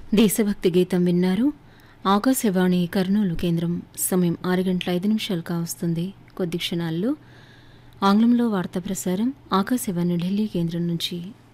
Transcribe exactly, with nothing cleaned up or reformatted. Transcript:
దేశభక్తి గీతం విన్నారు. ఆకాశవాణి కర్నూలు కేంద్రం. సమయం ఆరు గంటల ఐదు నిమిషాలు కావస్తుంది. కొద్ది క్షణాల్లో ఆంగ్లంలో వార్తా ప్రసారం ఆకాశవాణి ఢిల్లీ కేంద్రం నుంచి.